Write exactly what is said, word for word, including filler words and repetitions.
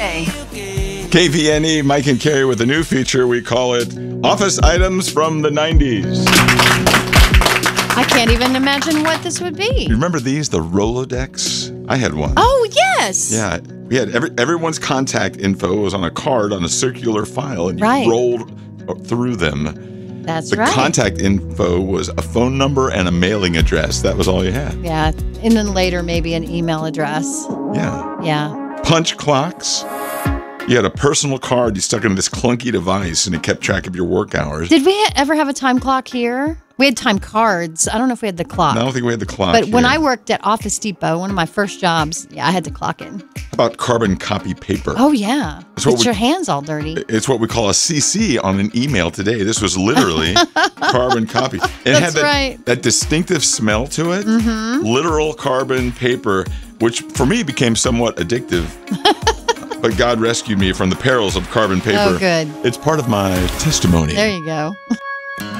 K. K V N E, Mike and Carrie with a new feature. We call it Office Items from the nineties. I can't even imagine what this would be. You remember these, the Rolodex? I had one. Oh, yes. Yeah, we had every, everyone's contact info was on a card on a circular file, and you Right. rolled through them. That's The right. contact info was a phone number and a mailing address. That was all you had. Yeah, and then later maybe an email address. Yeah. Yeah. Punch clocks. You had a personal card you stuck in this clunky device, and it kept track of your work hours. Did we ha- ever have a time clock here? We had time cards. I don't know if we had the clock. I don't think we had the clock But when here. I worked at Office Depot, one of my first jobs, yeah, I had to clock in. How about carbon copy paper? Oh, yeah. That's what Get we- your hands all dirty. It's what we call a C C on an email today. This was literally carbon copy. It That's had that, right. that distinctive smell to it. Mm-hmm. Literal carbon paper, which for me became somewhat addictive. But God rescued me from the perils of carbon paper. Oh, good. It's part of my testimony. There you go.